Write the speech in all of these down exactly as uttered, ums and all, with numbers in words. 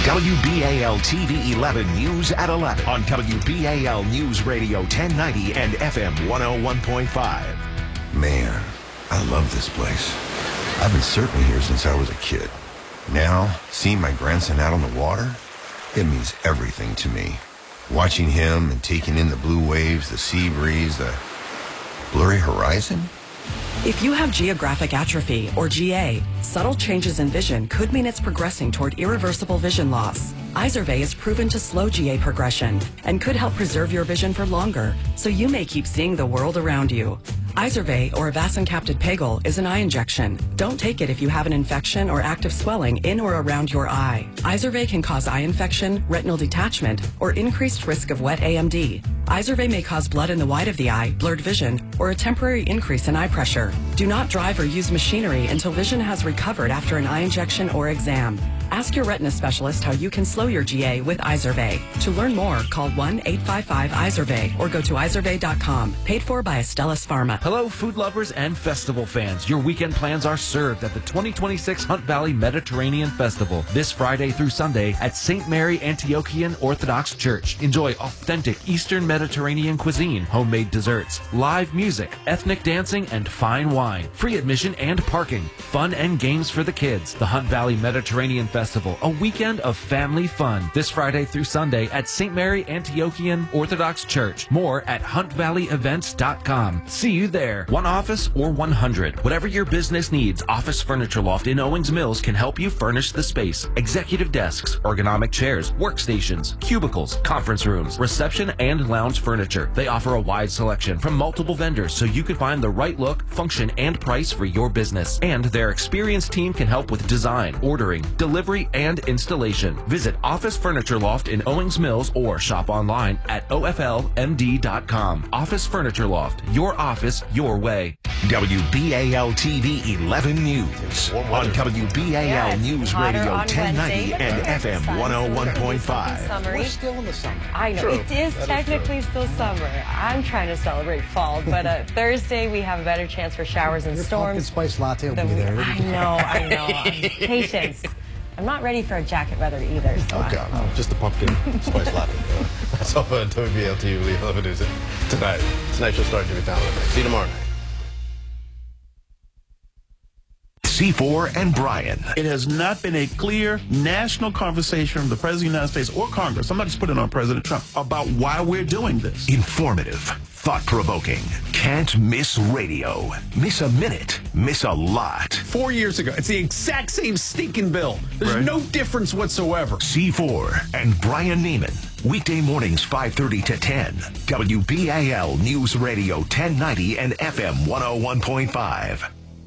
W B A L T V eleven News at eleven on W B A L News Radio ten ninety and F M one oh one point five. Man, I love this place. I've been surfing here since I was a kid. Now, seeing my grandson out on the water, it means everything to me. Watching him and taking in the blue waves, the sea breeze, the blurry horizon. If you have geographic atrophy, or G A, subtle changes in vision could mean it's progressing toward irreversible vision loss. Izervay is proven to slow G A progression and could help preserve your vision for longer, so you may keep seeing the world around you. Izervay, or avacincaptad pegol, is an eye injection. Don't take it if you have an infection or active swelling in or around your eye. Izervay can cause eye infection, retinal detachment, or increased risk of wet A M D. Izervay may cause blood in the white of the eye, blurred vision, or a temporary increase in eye pressure. Do not drive or use machinery until vision has recovered after an eye injection or exam. Ask your retina specialist how you can slow your G A with Izervay. To learn more, call one eight five five Izervay or go to izervay dot com. Paid for by Astellas Pharma. Hello, food lovers and festival fans. Your weekend plans are served at the twenty twenty-six Hunt Valley Mediterranean Festival this Friday through Sunday at Saint Mary Antiochian Orthodox Church. Enjoy authentic Eastern Mediterranean cuisine, homemade desserts, live music, ethnic dancing, and fine wine. Free admission and parking. Fun and games for the kids. The Hunt Valley Mediterranean Festival, a weekend of family fun. This Friday through Sunday at Saint Mary Antiochian Orthodox Church. More at hunt valley events dot com. See you there. One office or one hundred. Whatever your business needs, Office Furniture Loft in Owings Mills can help you furnish the space. Executive desks, ergonomic chairs, workstations, cubicles, conference rooms, reception and lounge furniture. They offer a wide selection from multiple vendors so you can find the right look, function, and price for your business. And their experienced team can help with design, ordering, delivery, and installation. Visit Office Furniture Loft in Owings Mills or shop online at O F L M D dot com. Office Furniture Loft, your office, your way. W B A L T V eleven News on W B A L Yeah, it's News hotter Radio on ten ninety Wednesday. and F M one oh one point five. Summary. We're still in the summer. I know, True. it is That is technically still summer. I'm trying to celebrate fall, but uh, Thursday we have a better chance for showers and Your pumpkin storms. spice latte will than be we- there. I know, I know. I'm- Patience. I'm not ready for a jacket weather either. So Oh, I- God, no. Just a pumpkin spice latte. That's all for W B A L T V eleven News tonight. Tonight's show starting to be found. See you tomorrow night. C four and Brian. It has not been a clear national conversation from the President of the United States or Congress, I'm not just putting it on President Trump, about why we're doing this. Informative, thought-provoking, can't miss radio. Miss a minute, miss a lot. Four years ago, it's the exact same stinking bill. There's Right. no difference whatsoever. C four and Brian Neiman. Weekday mornings five thirty to ten. W B A L News Radio ten ninety and F M one oh one point five.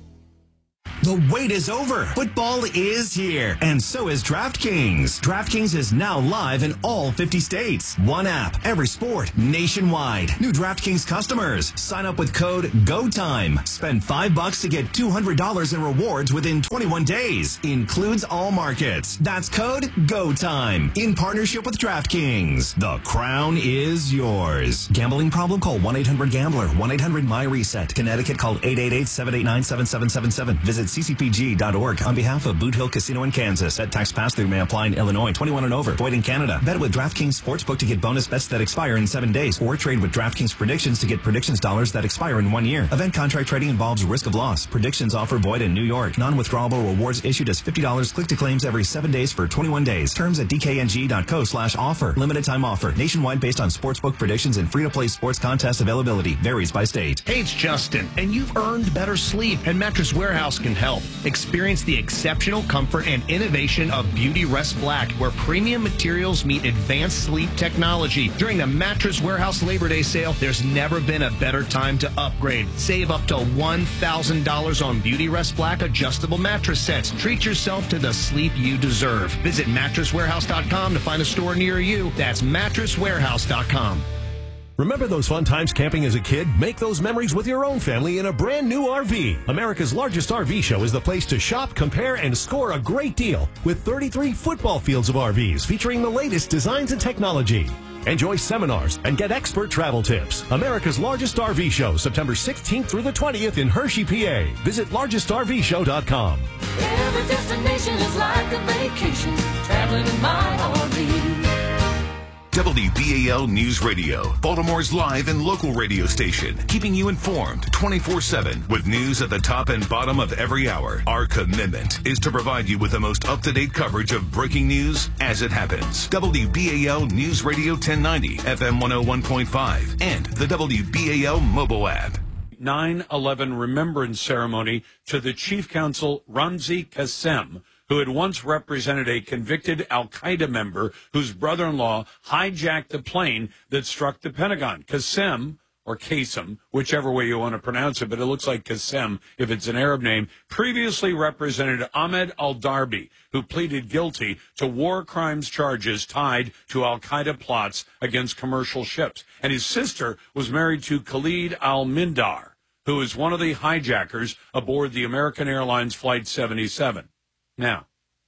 The wait is over. Football is here, and so is DraftKings. DraftKings is now live in all fifty states. One app, every sport, nationwide. New DraftKings customers, sign up with code GOTIME. Spend five bucks to get two hundred dollars in rewards within twenty-one days. Includes all markets. That's code GOTIME. In partnership with DraftKings. The crown is yours. Gambling problem? Call one eight hundred gambler. one eight hundred my reset. Connecticut, call eight eight eight, seven eight nine, seven seven seven seven. Visit c c p g dot org on behalf of Boot Hill Casino in Kansas. At tax pass-through may apply in Illinois. twenty-one and over. Void in Canada. Bet with DraftKings Sportsbook to get bonus bets that expire in seven days. Or trade with DraftKings Predictions to get predictions dollars that expire in one year. Event contract trading involves risk of loss. Predictions offer void in New York. Non-withdrawable rewards issued as fifty dollars click to claims every seven days for twenty-one days. Terms at d k n g dot co slash offer. Limited time offer. Nationwide based on sportsbook predictions and free-to-play sports contest availability. Varies by state. Hey, it's Justin, and you've earned better sleep, and Mattress Warehouse can help. Experience the exceptional comfort and innovation of Beauty Rest Black, where premium materials meet advanced sleep technology. During the Mattress Warehouse Labor Day sale, there's never been a better time to upgrade. Save up to one thousand dollars on Beauty Rest Black adjustable mattress sets. Treat yourself to the sleep you deserve. Visit mattress warehouse dot com to find a store near you. That's mattress warehouse dot com. Remember those fun times camping as a kid? Make those memories with your own family in a brand new R V. America's largest R V show is the place to shop, compare, and score a great deal with thirty-three football fields of R Vs featuring the latest designs and technology. Enjoy seminars and get expert travel tips. America's largest R V show, September sixteenth through the twentieth in Hershey, P A. Visit largest R V show dot com. Every destination is like a vacation. Traveling in my W B A L News Radio, Baltimore's live and local radio station, keeping you informed twenty-four seven with news at the top and bottom of every hour. Our commitment is to provide you with the most up-to-date coverage of breaking news as it happens. W B A L News Radio ten ninety, F M one oh one point five, and the W B A L mobile app. nine eleven remembrance ceremony to the Chief Counsel Ramzi Qassem, who had once represented a convicted al-Qaeda member whose brother-in-law hijacked the plane that struck the Pentagon. Qassem, or Qassem, whichever way you want to pronounce it, but it looks like Qassem if it's an Arab name, previously represented Ahmed al-Darbi, who pleaded guilty to war crimes charges tied to al-Qaeda plots against commercial ships. And his sister was married to Khalid al-Mindar, who is one of the hijackers aboard the American Airlines Flight seventy-seven. Now,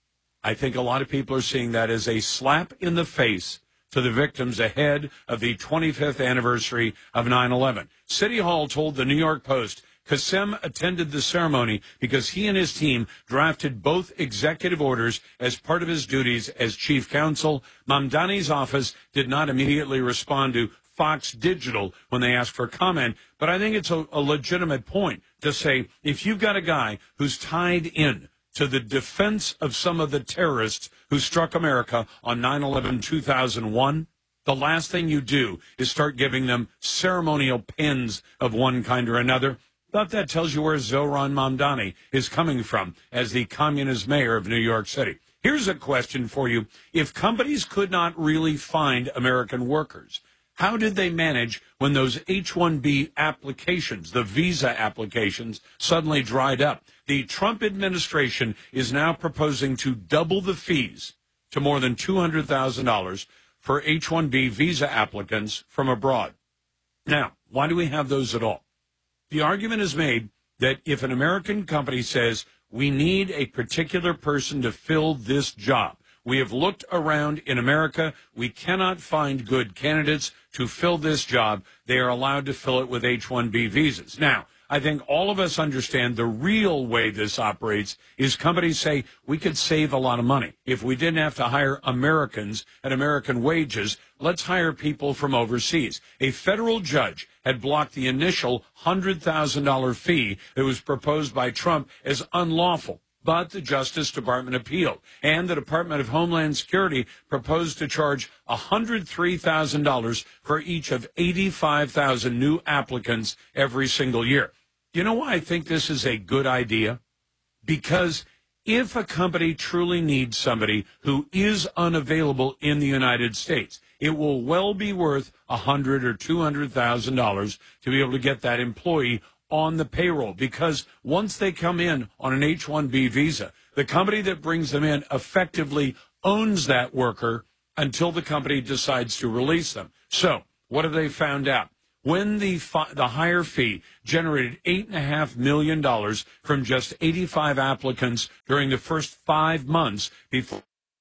I think a lot of people are seeing that as a slap in the face to the victims ahead of the twenty-fifth anniversary of nine eleven. City Hall told the New York Post Qassem attended the ceremony because he and his team drafted both executive orders as part of his duties as chief counsel. Mamdani's office did not immediately respond to Fox Digital when they asked for comment, but I think it's a, a legitimate point to say if you've got a guy who's tied in to the defense of some of the terrorists who struck America on nine eleven two thousand one, the last thing you do is start giving them ceremonial pins of one kind or another. Thought that tells you where Zohran Mamdani is coming from as the communist mayor of New York City. Here's a question for you. If companies could not really find American workers, how did they manage when those H one B applications, the visa applications, suddenly dried up? The Trump administration is now proposing to double the fees to more than two hundred thousand dollars for H one B visa applicants from abroad. Now, why do we have those at all? The argument is made that if an American company says, we need a particular person to fill this job, we have looked around in America. We cannot find good candidates to fill this job. They are allowed to fill it with H one B visas. Now, I think all of us understand the real way this operates is companies say we could save a lot of money. If we didn't have to hire Americans at American wages, let's hire people from overseas. A federal judge had blocked the initial one hundred thousand dollars fee that was proposed by Trump as unlawful. But the Justice Department appealed, and the Department of Homeland Security proposed to charge one hundred three thousand dollars for each of eighty-five thousand new applicants every single year. You know why I think this is a good idea? Because if a company truly needs somebody who is unavailable in the United States, it will well be worth one hundred thousand dollars or two hundred thousand dollars to be able to get that employee on the payroll, because once they come in on an H one B visa, the company that brings them in effectively owns that worker until the company decides to release them. So what have they found out? When the fi- the hire fee generated eight point five million dollars from just eighty-five applicants during the first five months before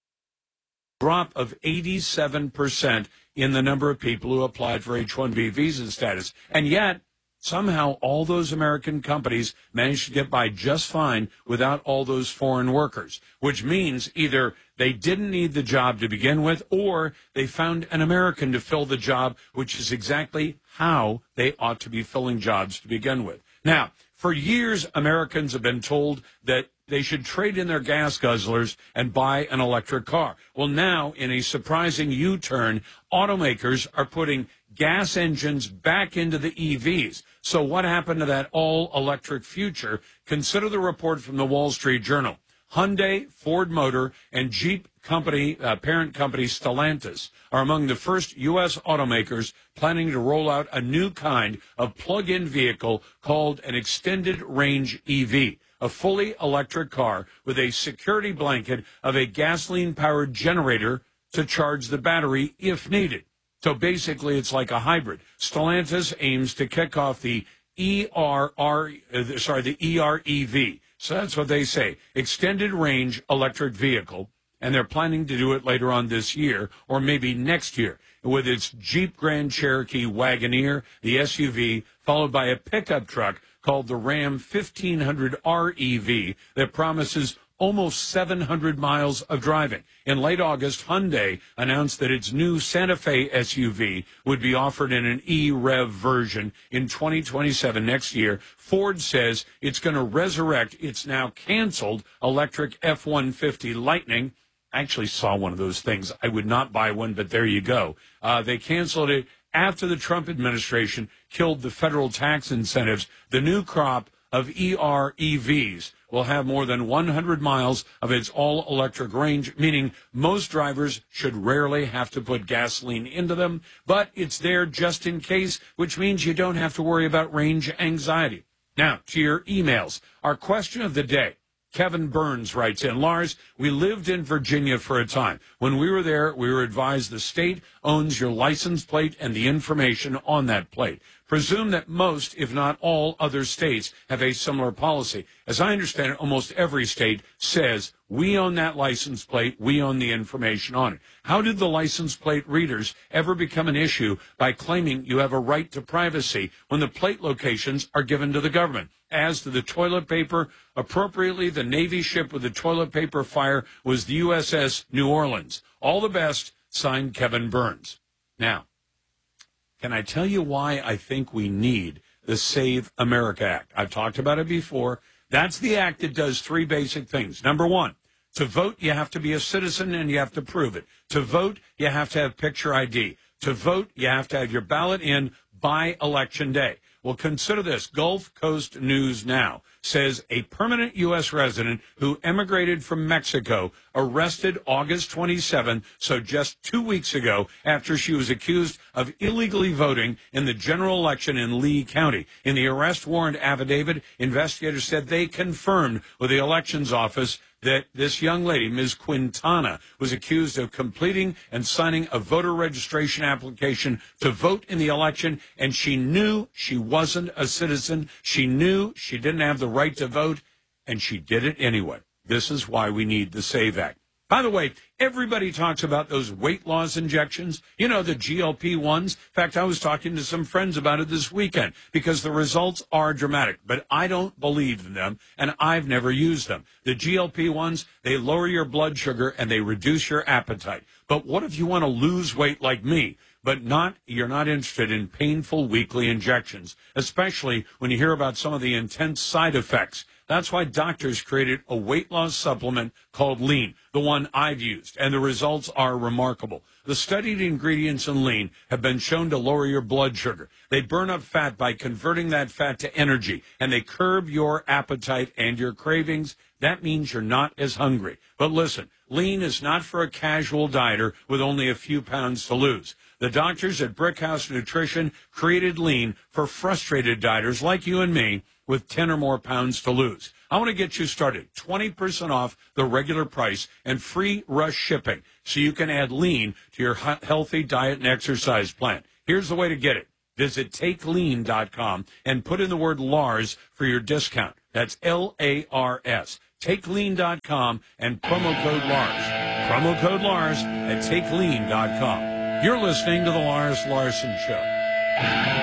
a drop of eighty-seven percent in the number of people who applied for H one B visa status. And yet, somehow all those American companies managed to get by just fine without all those foreign workers, which means either they didn't need the job to begin with, or they found an American to fill the job, which is exactly how they ought to be filling jobs to begin with. Now, for years, Americans have been told that they should trade in their gas guzzlers and buy an electric car. Well, now, in a surprising U-turn, automakers are putting gas engines back into the E Vs. So what happened to that all-electric future? Consider the report from the Wall Street Journal. Hyundai, Ford Motor, and Jeep company, uh, parent company Stellantis are among the first U S automakers planning to roll out a new kind of plug-in vehicle called an extended range E V, a fully electric car with a security blanket of a gasoline-powered generator to charge the battery if needed. So basically, it's like a hybrid. Stellantis aims to kick off the E R R, uh, sorry, the E R E V. So that's what they say, extended range electric vehicle, and they're planning to do it later on this year or maybe next year with its Jeep Grand Cherokee Wagoneer, the S U V, followed by a pickup truck called the Ram fifteen hundred R E V that promises almost seven hundred miles of driving. In late August, Hyundai announced that its new Santa Fe S U V would be offered in an E-Rev version in twenty twenty-seven, next year. Ford says it's going to resurrect its now canceled electric F one fifty Lightning. I actually saw one of those things. I would not buy one, but there you go. Uh, they canceled it after the Trump administration killed the federal tax incentives. The new crop of E R E Vs will have more than one hundred miles of its all-electric range, meaning most drivers should rarely have to put gasoline into them, but it's there just in case, which means you don't have to worry about range anxiety. Now, to your emails. Our question of the day. Kevin Burns writes in, Lars, we lived in Virginia for a time. When we were there, we were advised the state owns your license plate and the information on that plate. Presume that most, if not all, other states have a similar policy. As I understand it, almost every state says, we own that license plate, we own the information on it. How did the license plate readers ever become an issue by claiming you have a right to privacy when the plate locations are given to the government? As to the toilet paper, appropriately, the Navy ship with the toilet paper fire was the U S S New Orleans. All the best, signed Kevin Burns. Now, can I tell you why I think we need the Save America Act? I've talked about it before. That's the act that does three basic things. Number one, to vote, you have to be a citizen and you have to prove it. To vote, you have to have picture I D. To vote, you have to have your ballot in by Election Day. Well, consider this. Gulf Coast News Now says a permanent U S resident who emigrated from Mexico arrested August twenty-seventh, so just two weeks ago, after she was accused of illegally voting in the general election in Lee County. In the arrest warrant affidavit, investigators said they confirmed with the elections office that this young lady, Miz Quintana, was accused of completing and signing a voter registration application to vote in the election, and she knew she wasn't a citizen. She knew she didn't have the right to vote, and she did it anyway. This is why we need the SAVE Act. By the way, everybody talks about those weight loss injections, you know, the G L P ones. In fact, I was talking to some friends about it this weekend because the results are dramatic, but I don't believe in them, and I've never used them. The G L P ones, they lower your blood sugar and they reduce your appetite. But what if you want to lose weight like me, but not you're not interested in painful weekly injections, especially when you hear about some of the intense side effects? That's why doctors created a weight loss supplement called Lean, the one I've used, and the results are remarkable. The studied ingredients in Lean have been shown to lower your blood sugar. They burn up fat by converting that fat to energy, and they curb your appetite and your cravings. That means you're not as hungry. But listen, Lean is not for a casual dieter with only a few pounds to lose. The doctors at Brickhouse Nutrition created Lean for frustrated dieters like you and me with ten or more pounds to lose. I want to get you started. twenty percent off the regular price and free rush shipping so you can add Lean to your healthy diet and exercise plan. Here's the way to get it. Visit take lean dot com and put in the word Lars for your discount. That's L A R S. take lean dot com and promo code Lars. Promo code Lars at take lean dot com. You're listening to the Lars Larson Show.